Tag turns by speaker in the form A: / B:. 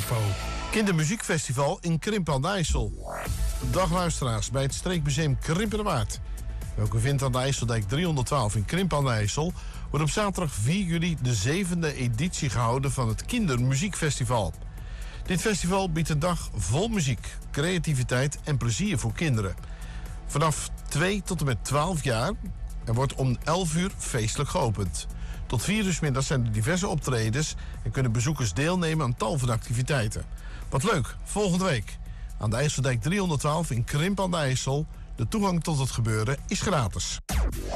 A: info.
B: Kindermuziekfestival in Krimpen aan de IJssel. Dag luisteraars bij het Streekmuseum Krimpen de Waard. Welke vindt aan de IJsseldijk 312 in Krimpen aan de IJssel, wordt op zaterdag 4 juli de 7e editie gehouden van het Kindermuziekfestival. Dit festival biedt een dag vol muziek, creativiteit en plezier voor kinderen. Vanaf 2 tot en met 12 jaar en wordt om 11 uur feestelijk geopend. Tot 4 uur 's middags zijn er diverse optredens en kunnen bezoekers deelnemen aan tal van activiteiten. Wat leuk, volgende week aan de IJsseldijk 312 in Krimpen aan de IJssel. De toegang tot het gebeuren is gratis.